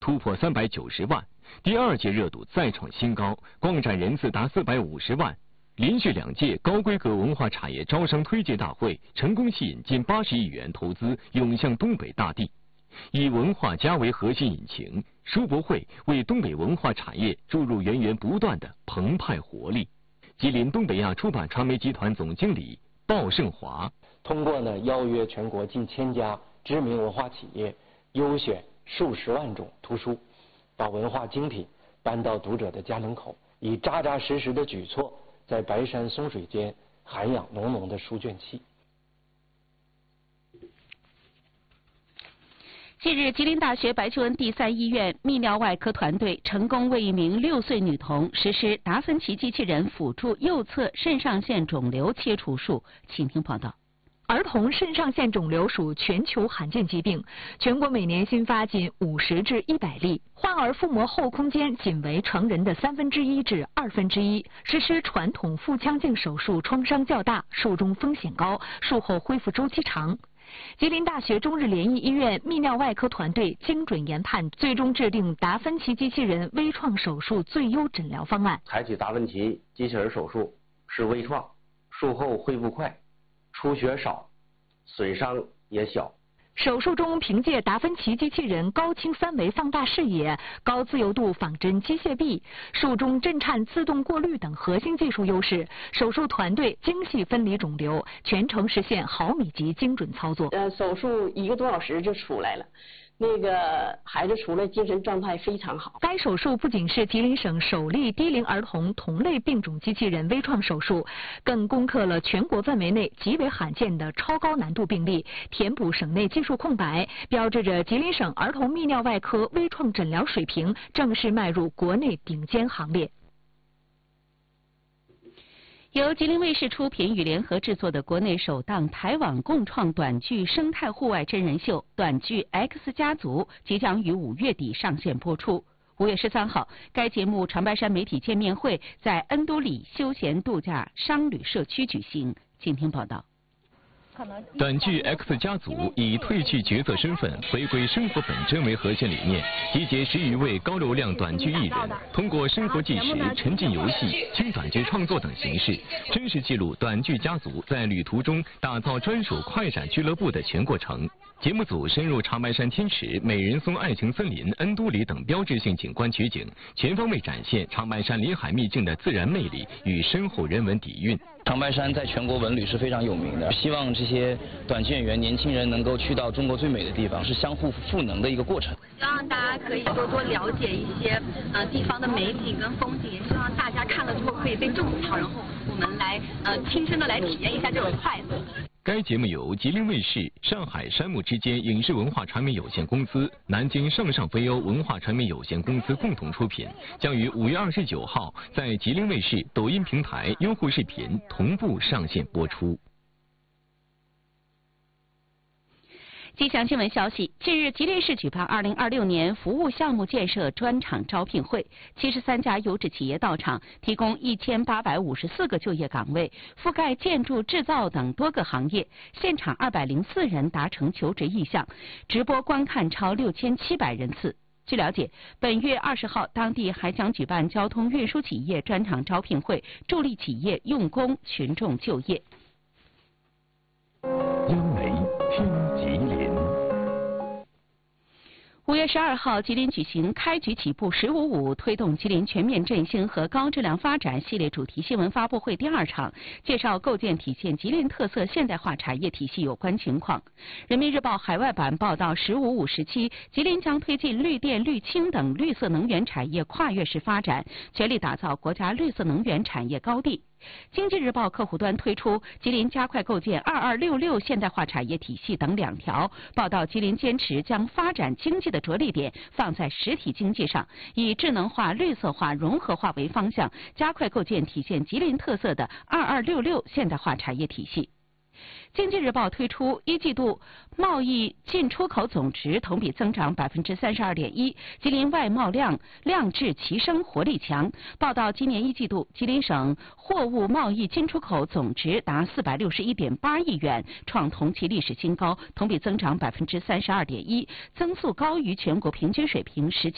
突破390万，第2届热度再创新高，逛展人次达450万。连续2届高规格文化产业招商推介大会成功吸引近80亿元投资涌向东北大地。以文化+为核心引擎，书博会为东北文化产业注入源源不断的澎湃活力。吉林东北亚出版传媒集团总经理鲍胜华通过邀约全国近1000家知名文化企业，优选数十万种图书，把文化精品搬到读者的家门口，以扎扎实实的举措，在白山松水间涵养浓浓的书卷气。 近日，吉林大学白求恩第3医院泌尿外科团队成功为一名6岁女童实施达芬奇机器人辅助右侧肾上腺肿瘤切除术。请听报道。 儿童肾上腺肿瘤属全球罕见疾病，全国每年新发近50至100例，患儿腹膜后空间仅为成人的1/3至1/2，实施传统腹腔镜手术创伤较大，术中风险高，术后恢复周期长。吉林大学中日联谊医院泌尿外科团队精准研判，最终制定达芬奇机器人微创手术最优诊疗方案。 采取达芬奇机器人手术是微创，术后恢复快，出血少，损伤也小。 手术中凭借达芬奇机器人高清3维放大视野、高自由度仿真机械臂、术中震颤自动过滤等核心技术优势，手术团队精细分离肿瘤，全程实现毫米级精准操作。 手术1个多小时就出来了。孩子出来精神状态非常好。 该手术不仅是吉林省首例低龄儿童同类病种机器人微创手术，更攻克了全国范围内极为罕见的超高难度病例，填补省内技术空白，标志着吉林省儿童泌尿外科微创诊疗水平正式迈入国内顶尖行列。 由吉林卫视出品与联合制作的国内首档台网共创短剧生态户外真人秀短剧 X 家族即将于5月底上线播出。5月13号，该节目长白山媒体见面会在恩都里休闲度假商旅社区举行。请听报道。 短剧 X 家族以褪去角色身份，回归生活本真为核心理念，集结10余位高流量短剧艺人，通过生活纪实、沉浸游戏、轻短剧创作等形式，真实记录短剧家族在旅途中打造专属快闪俱乐部的全过程。节目组深入长白山天池、美人松爱情森林、恩都里等标志性景观取景，全方位展现长白山林海秘境的自然魅力与深厚人文底蕴。 长白山在全国文旅是非常有名的，希望这些短剧演员、年轻人能够去到中国最美的地方，是相互赋能的一个过程。 希望大家可以多多了解一些地方的美景跟风景，也希望大家看了之后可以被种草，然后我们来亲身的来体验一下这种快乐。 该节目由吉林卫视、上海山木之间影视文化传媒有限公司、南京上上飞欧文化传媒有限公司共同出品，将于5月29号在吉林卫视抖音平台、优酷视频同步上线播出。 吉祥新闻消息，近日吉林市举办2026年服务项目建设专场招聘会，73家优质企业到场，提供1854个就业岗位，覆盖建筑、制造等多个行业。现场204人达成求职意向，直播观看超6700人次。据了解，本月20号，当地还将举办交通运输企业专场招聘会，助力企业用工、群众就业。 央媒听吉林。 5月12号，吉林举行开局起步“15.5”推动吉林全面振兴和高质量发展系列主题新闻发布会第2场，介绍构建体现吉林特色现代化产业体系有关情况。人民日报海外版报道“15.5”时期，吉林将推进绿电、绿氢等绿色能源产业跨越式发展，全力打造国家绿色能源产业高地。经济日报客户端推出吉林加快构建2266现代化产业体系等2条，报道吉林坚持将发展经济的着力点放在实体经济上，以智能化、绿色化、融合化为方向，加快构建体现吉林特色的2266现代化产业体系。经济日报推出1季度贸易进出口总值同比增长32.1%，吉林外贸量质齐升，活力强。报道今年1季度，吉林省货物贸易进出口总值达461.8亿元，创同期历史新高，同比增长32.1%，增速高于全国平均水平17%。